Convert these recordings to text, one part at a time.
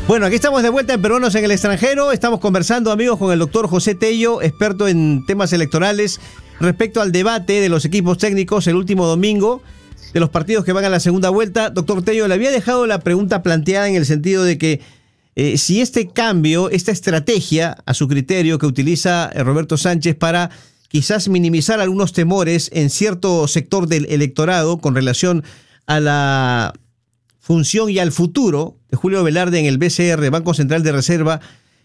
Bueno, aquí estamos de vuelta en Peruanos en el Extranjero. Estamos conversando, amigos, con el doctor José Tello, experto en temas electorales, respecto al debate de los equipos técnicos el último domingo, de los partidos que van a la segunda vuelta. Doctor Tello, le había dejado la pregunta planteada en el sentido de que si este cambio, esta estrategia, a su criterio, que utiliza Roberto Sánchez para quizás minimizar algunos temores en cierto sector del electorado con relación a la función y al futuro de Julio Velarde en el BCR, Banco Central de Reserva,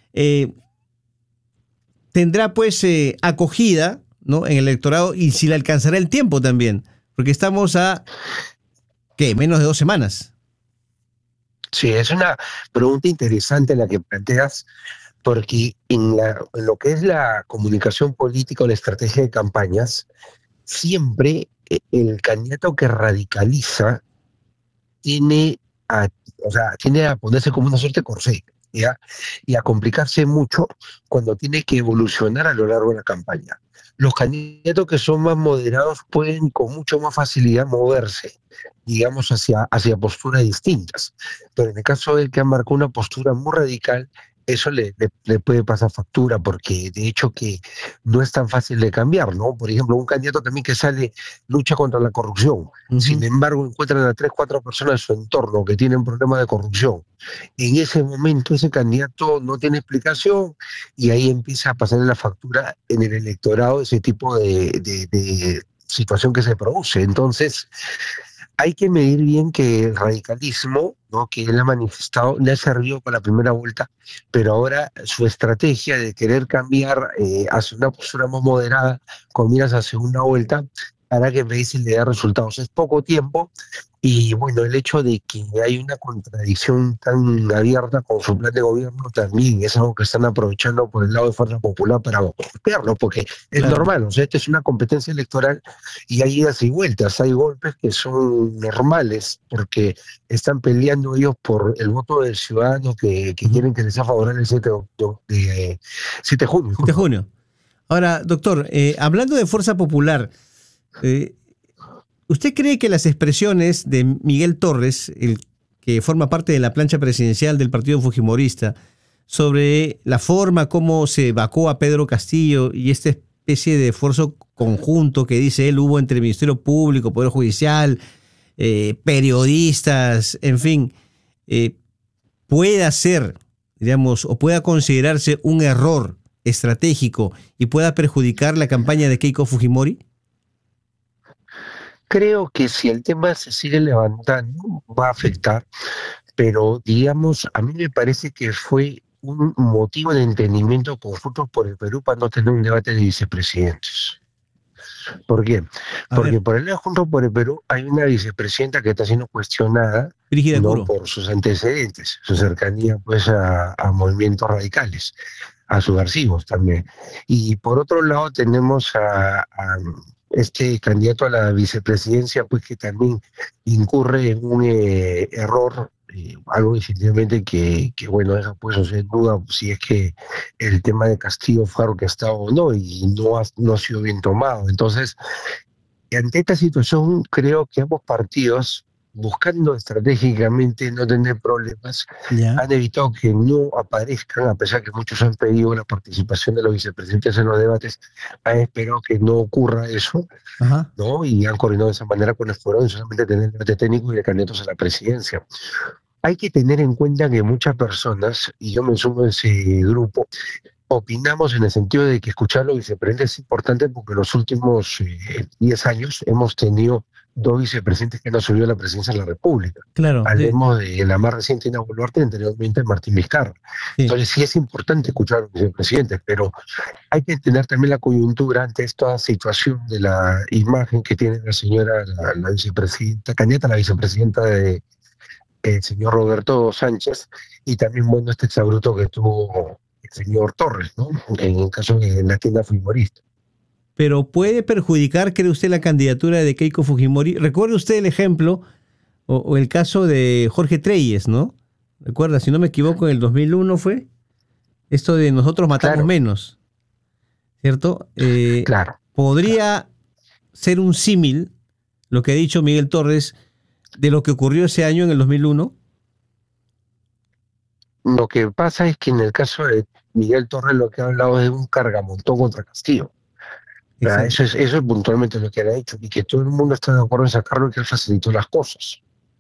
tendrá pues acogida, ¿no?, en el electorado, y si le alcanzará el tiempo también, porque estamos a menos de 2 semanas. Sí, es una pregunta interesante la que planteas, porque en lo que es la comunicación política o la estrategia de campañas, siempre el candidato que radicaliza tiene a ponerse como una suerte de corsé, ¿ya? Y a complicarse mucho cuando tiene que evolucionar a lo largo de la campaña. Los candidatos que son más moderados pueden con mucho más facilidad moverse, digamos, hacia posturas distintas. Pero en el caso del que ha marcado una postura muy radical, eso le puede pasar factura, porque de hecho que no es tan fácil de cambiar, ¿no? Por ejemplo, un candidato también que lucha contra la corrupción. Sin embargo, encuentran a 3, 4 personas en su entorno que tienen problemas de corrupción. En ese momento ese candidato no tiene explicación y ahí empieza a pasarle la factura en el electorado ese tipo de situación que se produce. Entonces, hay que medir bien que el radicalismo, ¿no?, que él ha manifestado, le ha servido para la primera vuelta, pero ahora su estrategia de querer cambiar hacia una postura más moderada, con miras a segunda vuelta, hará que Messi le dé resultados. Es poco tiempo, y bueno, el hecho de que hay una contradicción tan abierta con su plan de gobierno también es algo que están aprovechando por el lado de Fuerza Popular para golpearlo, porque es normal, o sea, esta es una competencia electoral y hay idas y vueltas, hay golpes que son normales, porque están peleando ellos por el voto del ciudadano que quieren que les sea favorable el 7 de junio. 7 de junio. Ahora, doctor, hablando de Fuerza Popular, ¿usted cree que las expresiones de Miguel Torres, el que forma parte de la plancha presidencial del partido fujimorista, sobre la forma como se vacó a Pedro Castillo y esta especie de esfuerzo conjunto que dice él hubo entre el Ministerio Público, Poder Judicial, periodistas, en fin, pueda ser, digamos, o pueda considerarse un error estratégico y pueda perjudicar la campaña de Keiko Fujimori? Creo que si el tema se sigue levantando va a afectar, pero digamos, a mí me parece que fue un motivo de entendimiento conjunto por el Perú para no tener un debate de vicepresidentes. ¿Por qué? Porque por el lado Juntos por el Perú hay una vicepresidenta que está siendo cuestionada, ¿no?, por sus antecedentes, su cercanía pues a movimientos radicales, a subversivos también. Y por otro lado tenemos a este candidato a la vicepresidencia, pues que también incurre en un error, algo definitivamente que bueno, deja pues en duda si es que el tema de Castillo fue orquestado o no, y no ha sido bien tomado. Entonces, ante esta situación, creo que ambos partidos, buscando estratégicamente no tener problemas, han evitado que no aparezcan, a pesar que muchos han pedido la participación de los vicepresidentes en los debates, han esperado que no ocurra eso, ¿no? Y han coordinado de esa manera con el foro, solamente tener el debate técnico y de candidatos a la presidencia. Hay que tener en cuenta que muchas personas, y yo me sumo a ese grupo, opinamos en el sentido de que escuchar a los vicepresidentes es importante, porque en los últimos 10 años hemos tenido 2 vicepresidentes que han asumido la presidencia de la República. Claro. Hablemos de la más reciente, Dina Boluarte, y anteriormente Martín Vizcarra. Sí. Entonces sí es importante escuchar a los vicepresidentes, pero hay que entender también la coyuntura ante esta situación de la imagen que tiene la señora, la vicepresidenta, candidata a la vicepresidenta de el señor Roberto Sánchez, y también, bueno, este exabruto que tuvo el señor Torres, ¿no?, en el caso de la tienda fujimorista. Pero ¿puede perjudicar, cree usted, la candidatura de Keiko Fujimori? Recuerde usted el ejemplo o el caso de Jorge Treyes, ¿no? Recuerda, si no me equivoco, en el 2001 fue esto de nosotros matamos menos, ¿cierto? Claro. ¿Podría ser un símil lo que ha dicho Miguel Torres de lo que ocurrió ese año en el 2001? Lo que pasa es que en el caso de Miguel Torres lo que ha hablado es de un cargamontón contra Castillo. Exacto. Eso es puntualmente lo que él ha hecho, y que todo el mundo está de acuerdo en sacarlo y que él facilitó las cosas.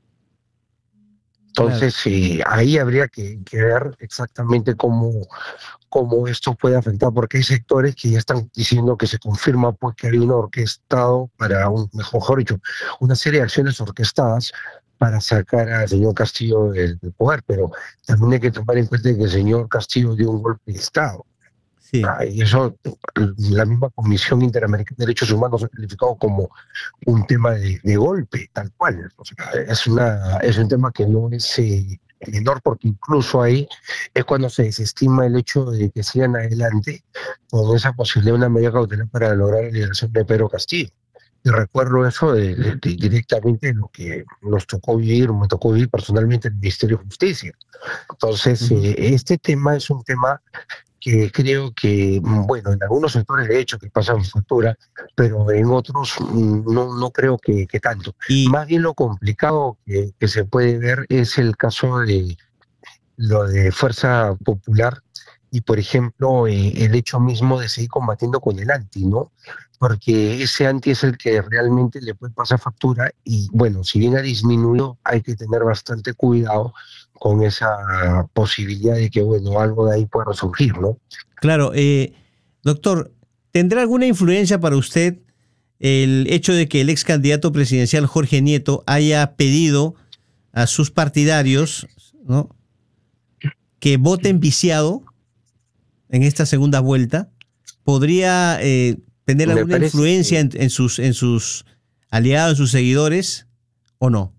Claro. Entonces, ahí habría que ver exactamente cómo esto puede afectar, porque hay sectores que ya están diciendo que se confirma pues que hay un orquestado para mejor dicho, una serie de acciones orquestadas para sacar al señor Castillo del poder, pero también hay que tomar en cuenta que el señor Castillo dio un golpe de Estado. Sí. Y eso, la misma Comisión Interamericana de Derechos Humanos ha calificado como un tema de golpe, tal cual. O sea, es un tema que no es menor, porque incluso ahí es cuando se desestima el hecho de que sigan adelante con esa posibilidad de una medida cautelar para lograr la liberación de Pedro Castillo. Y recuerdo eso directamente lo que nos tocó vivir, me tocó vivir personalmente en el Ministerio de Justicia. Entonces, Ujú. este tema es un tema que creo que, bueno, en algunos sectores de hecho que pasan factura, pero en otros no creo que tanto. Y Más bien lo complicado que se puede ver es el caso de lo de Fuerza Popular y, por ejemplo, el hecho mismo de seguir combatiendo con el anti, ¿no? Porque ese anti es el que realmente le puede pasar factura y, bueno, si bien ha disminuido, hay que tener bastante cuidado con esa posibilidad de que, bueno, algo de ahí pueda resurgir, ¿no? claro, doctor, ¿tendrá alguna influencia para usted el hecho de que el ex candidato presidencial Jorge Nieto haya pedido a sus partidarios, ¿no?, que voten viciado en esta segunda vuelta? ¿Podría tener Me alguna parece influencia que en sus aliados, en sus seguidores, o no?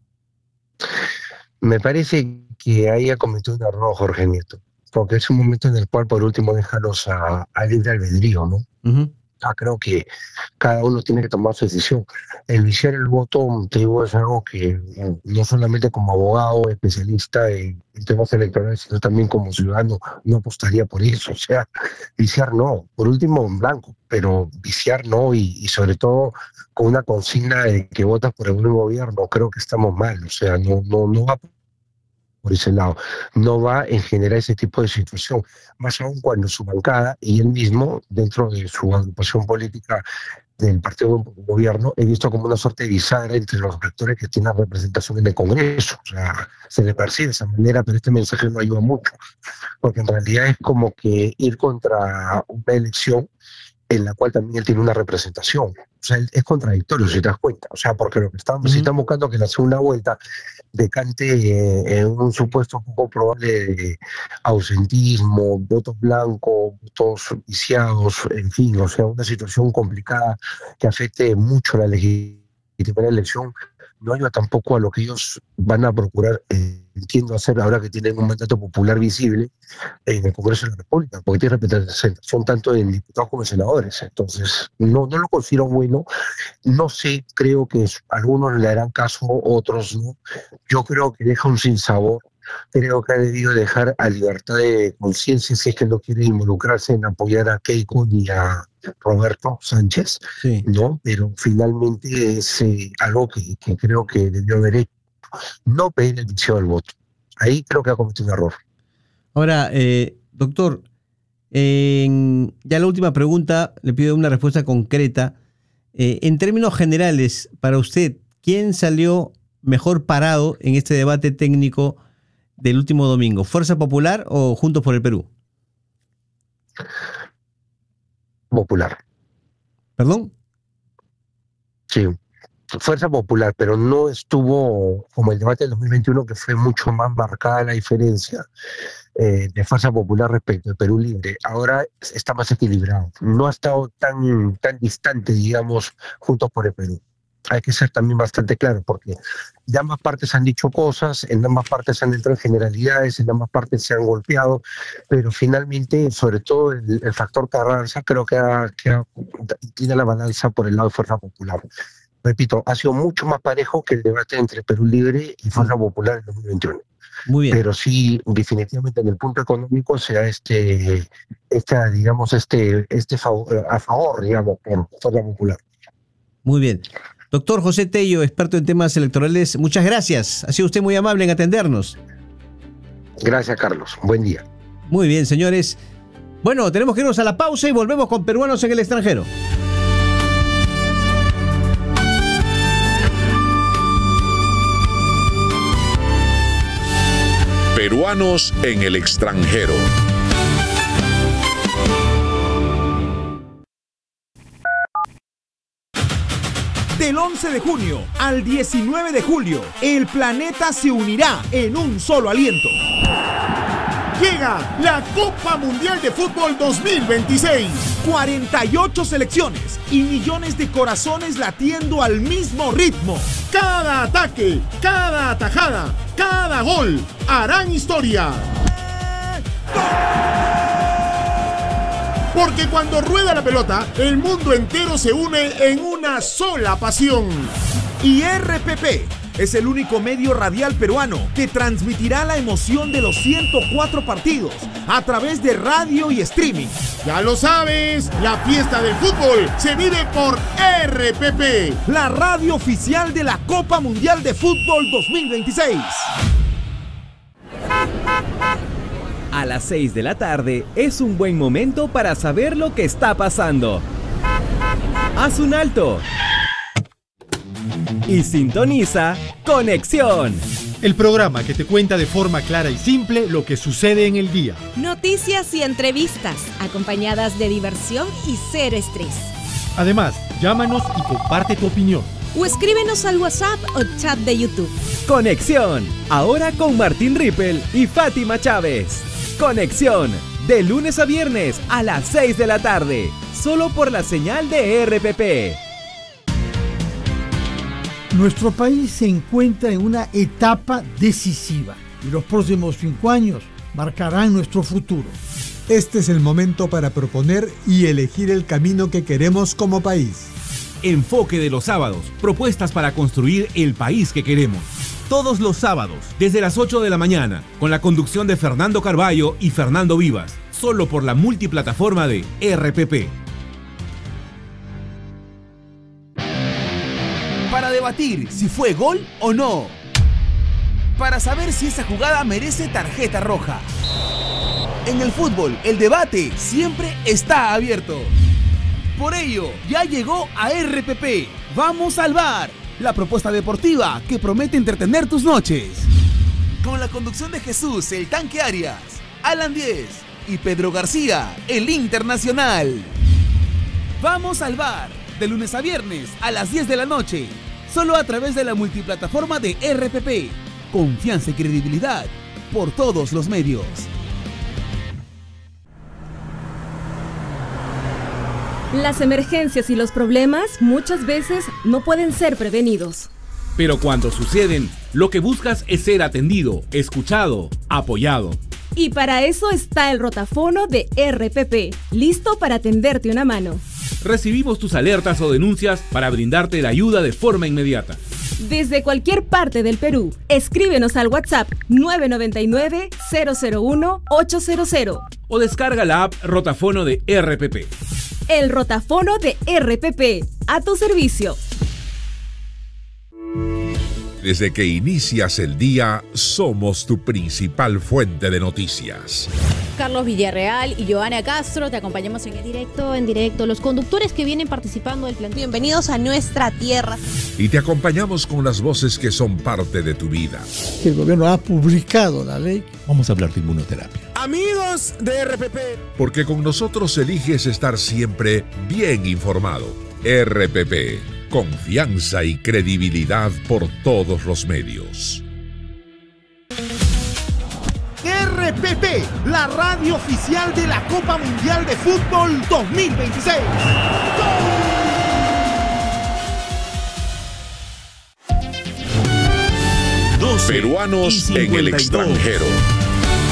Me parece que ahí ha cometido un error Jorge Nieto, porque es un momento en el cual por último déjalos a libre albedrío, ¿no? Ujú. Creo que cada uno tiene que tomar su decisión. El viciar el voto, te digo, es algo que no solamente como abogado, especialista en temas electorales, sino también como ciudadano, no apostaría por eso. O sea, viciar no, por último en blanco, pero viciar no, y sobre todo con una consigna de que votas por el buen gobierno, creo que estamos mal. O sea, no va por ese lado. No va en generar ese tipo de situación, más aún cuando su bancada y él mismo, dentro de su agrupación política del partido de gobierno, he visto como una suerte de bisagra entre los actores que tienen representación en el Congreso. O sea, se le percibe de esa manera, pero este mensaje no ayuda mucho, porque en realidad es como que ir contra una elección en la cual también él tiene una representación. O sea, es contradictorio, si te das cuenta. O sea, porque lo que estamos, si Ujú. están buscando que la segunda vuelta decante en un supuesto poco probable de ausentismo, votos blancos, votos viciados, en fin, o sea, una situación complicada que afecte mucho la legitimidad de la elección, no ayuda tampoco a lo que ellos van a procurar, entiendo, hacer ahora que tienen un mandato popular visible en el Congreso de la República, porque tiene representación tanto en diputados como en senadores. Entonces, no lo considero bueno. No sé, creo que algunos le harán caso, otros no. Yo creo que deja un sinsabor. Creo que ha debido dejar a libertad de conciencia si es que no quiere involucrarse en apoyar a Keiko ni a Roberto Sánchez, Sí. ¿no? Pero finalmente es algo que creo que debió haber hecho. No pedir el vicio del voto. Ahí creo que ha cometido un error. Ahora, doctor, ya la última pregunta, le pido una respuesta concreta. En términos generales, para usted, ¿quién salió mejor parado en este debate técnico del último domingo? ¿Fuerza Popular o Juntos por el Perú? Popular. ¿Perdón? Sí, Fuerza Popular, pero no estuvo como el debate del 2021, que fue mucho más marcada la diferencia de Fuerza Popular respecto al Perú Libre. Ahora está más equilibrado. No ha estado tan distante, digamos, Juntos por el Perú. Hay que ser también bastante claro, porque de ambas partes han dicho cosas, en ambas partes han entrado en generalidades, en ambas partes se han golpeado, pero finalmente, sobre todo el factor Carranza, creo que tiene la balanza por el lado de Fuerza Popular. Repito, ha sido mucho más parejo que el debate entre Perú Libre y Fuerza Mm. Popular en 2021. Muy bien, Pero sí, definitivamente en el punto económico se da digamos, a favor, digamos, por Fuerza Popular. muy bien. Doctor José Tello, experto en temas electorales, muchas gracias. Ha sido usted muy amable en atendernos. Gracias, Carlos. Buen día. Muy bien, señores. Bueno, tenemos que irnos a la pausa y volvemos con Peruanos en el extranjero. Peruanos en el extranjero. Del 11 de junio al 19 de julio, el planeta se unirá en un solo aliento. Llega la Copa Mundial de Fútbol 2026. 48 selecciones y millones de corazones latiendo al mismo ritmo. Cada ataque, cada atajada, cada gol harán historia. Porque cuando rueda la pelota, el mundo entero se une en una sola pasión. Y RPP es el único medio radial peruano que transmitirá la emoción de los 104 partidos a través de radio y streaming. Ya lo sabes, la fiesta del fútbol se vive por RPP, la radio oficial de la Copa Mundial de Fútbol 2026. A las 6 de la tarde es un buen momento para saber lo que está pasando. Haz un alto y sintoniza Conexión, el programa que te cuenta de forma clara y simple lo que sucede en el día. Noticias y entrevistas, acompañadas de diversión y cero estrés. Además, llámanos y comparte tu opinión. O escríbenos al WhatsApp o chat de YouTube. Conexión, ahora con Martín Rippel y Fátima Chávez. Conexión, de lunes a viernes a las 6 de la tarde, solo por la señal de RPP. Nuestro país se encuentra en una etapa decisiva y los próximos 5 años marcarán nuestro futuro. Este es el momento para proponer y elegir el camino que queremos como país. Enfoque de los sábados, propuestas para construir el país que queremos. Todos los sábados, desde las 8 de la mañana, con la conducción de Fernando Carballo y Fernando Vivas, solo por la multiplataforma de RPP. Para debatir si fue gol o no. Para saber si esa jugada merece tarjeta roja. En el fútbol, el debate siempre está abierto. Por ello, ya llegó a RPP. ¡Vamos al bar! La propuesta deportiva que promete entretener tus noches. Con la conducción de Jesús, el Tanque Arias, Alan Díez y Pedro García, el Internacional. ¡Vamos al bar! De lunes a viernes a las 10 de la noche. Solo a través de la multiplataforma de RPP. Confianza y credibilidad por todos los medios. Las emergencias y los problemas muchas veces no pueden ser prevenidos. Pero cuando suceden, lo que buscas es ser atendido, escuchado, apoyado. Y para eso está el rotafono de RPP, listo para tenderte una mano. Recibimos tus alertas o denuncias para brindarte la ayuda de forma inmediata. Desde cualquier parte del Perú, escríbenos al WhatsApp 999-001-800. O descarga la app Rotafono de RPP. El rotafono de RPP, a tu servicio. Desde que inicias el día, somos tu principal fuente de noticias. Carlos Villarreal y Joana Castro, te acompañamos en directo, los conductores que vienen participando del plan. Bienvenidos a nuestra tierra. Y te acompañamos con las voces que son parte de tu vida. El gobierno ha publicado la ley. Vamos a hablar de inmunoterapia. Amigos de RPP. Porque con nosotros eliges estar siempre bien informado. RPP. Confianza y credibilidad por todos los medios. RPP, la radio oficial de la Copa Mundial de Fútbol 2026. Peruanos en el extranjero.